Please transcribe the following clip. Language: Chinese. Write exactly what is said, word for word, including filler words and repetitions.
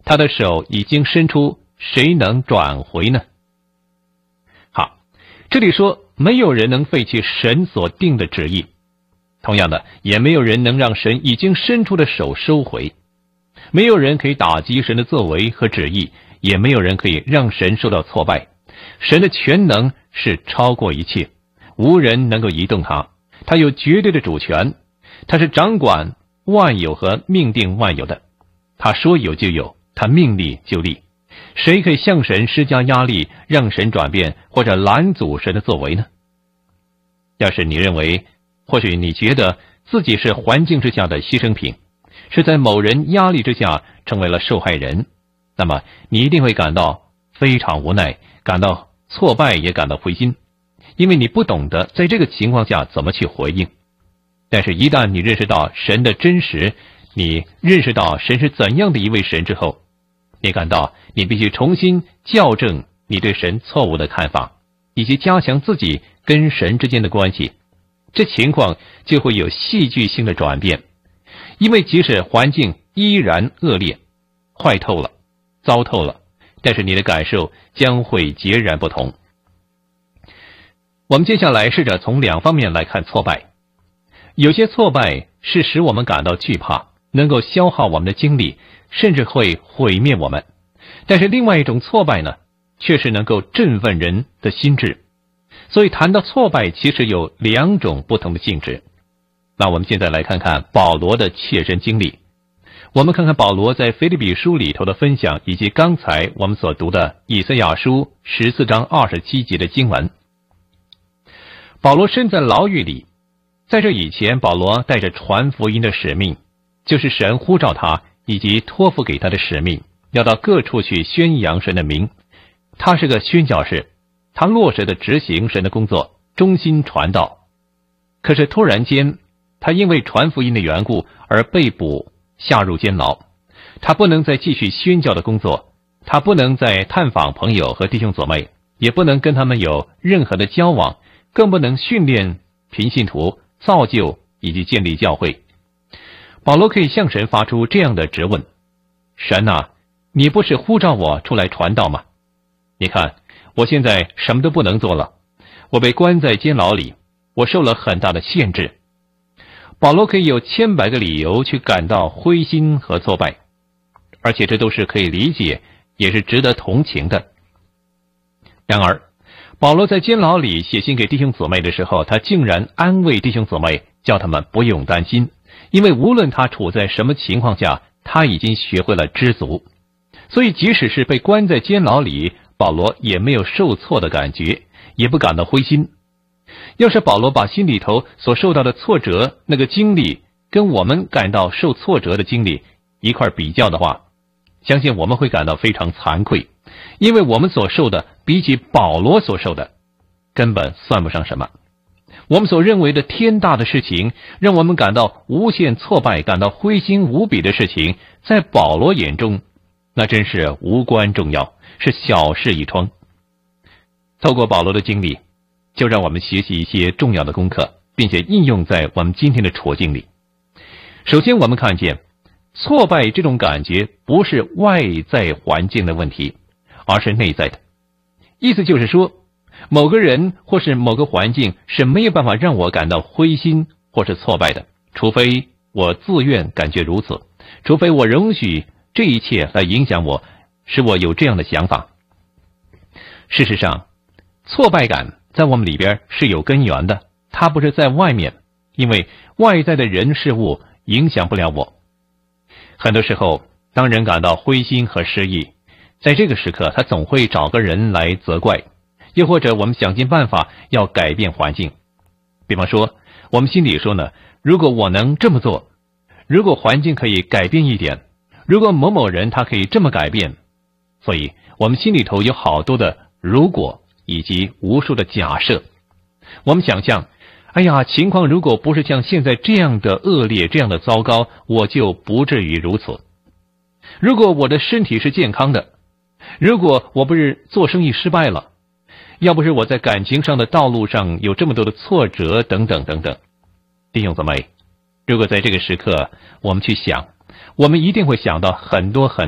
他的手已经伸出，谁能转回呢？好，这里说没有人能废弃神所定的旨意，同样的，也没有人能让神已经伸出的手收回。没有人可以打击神的作为和旨意，也没有人可以让神受到挫败。神的全能是超过一切，无人能够移动他，他有绝对的主权，他是掌管万有和命定万有的，他说有就有，他命立就立。谁可以向神施加压力，让神转变或者拦阻神的作为呢？要是你认为，或许你觉得自己是环境之下的牺牲品，是在某人压力之下成为了受害人，那么你一定会感到非常无奈，感到挫败，也感到灰心，因为你不懂得在这个情况下怎么去回应。但是一旦你认识到神的真实，你认识到神是怎样的一位神之后，你感到你必须重新校正你对神错误的看法，以及加强自己跟神之间的关系，这情况就会有戏剧性的转变。因为即使环境依然恶劣，坏透了，糟透了，但是你的感受将会截然不同。我们接下来试着从两方面来看挫败。有些挫败是使我们感到惧怕，能够消耗我们的精力，甚至会毁灭我们。但是另外一种挫败呢，却是能够振奋人的心智。所以谈到挫败，其实有两种不同的性质。那我们现在来看看保罗的切身经历。我们看看保罗在腓立比书里头的分享，以及刚才我们所读的以赛亚书十四章二十七节的经文。保罗身在牢狱里，在这以前，保罗带着传福音的使命，就是神呼召他以及托付给他的使命，要到各处去宣扬神的名。他是个宣教士，他落实的执行神的工作，忠心传道。可是突然间，他因为传福音的缘故而被捕，下入监牢。他不能再继续宣教的工作，他不能再探访朋友和弟兄姊妹，也不能跟他们有任何的交往，更不能训练平信徒、造就以及建立教会。保罗可以向神发出这样的质问：神啊，你不是呼召我出来传道吗？你看，我现在什么都不能做了，我被关在监牢里，我受了很大的限制。保罗可以有千百个理由去感到灰心和挫败，而且这都是可以理解，也是值得同情的。然而，保罗在监牢里写信给弟兄姊妹的时候，他竟然安慰弟兄姊妹，叫他们不用担心，因为无论他处在什么情况下，他已经学会了知足。所以即使是被关在监牢里，保罗也没有受挫的感觉，也不感到灰心。要是保罗把心里头所受到的挫折那个经历跟我们感到受挫折的经历一块比较的话，相信我们会感到非常惭愧，因为我们所受的比起保罗所受的根本算不上什么。我们所认为的天大的事情，让我们感到无限挫败，感到灰心无比的事情，在保罗眼中那真是无关重要，是小事一桩。透过保罗的经历，就让我们学习一些重要的功课，并且应用在我们今天的处境里。首先我们看见挫败这种感觉不是外在环境的问题，而是内在的。意思就是说，某个人或是某个环境是没有办法让我感到灰心或是挫败的，除非我自愿感觉如此，除非我容许这一切来影响我，使我有这样的想法。事实上，挫败感在我们里边是有根源的，它不是在外面，因为外在的人事物影响不了我。很多时候，当人感到灰心和失意，在这个时刻他总会找个人来责怪，又或者我们想尽办法要改变环境。比方说，我们心里说呢，如果我能这么做，如果环境可以改变一点，如果某某人他可以这么改变，所以我们心里头有好多的如果以及无数的假设。我们想象，哎呀，情况如果不是像现在这样的恶劣，这样的糟糕，我就不至于如此。如果我的身体是健康的，如果我不是做生意失败了，要不是我在感情上的道路上有这么多的挫折等等等等。弟兄姊妹，如果在这个时刻我们去想，我们一定会想到很多很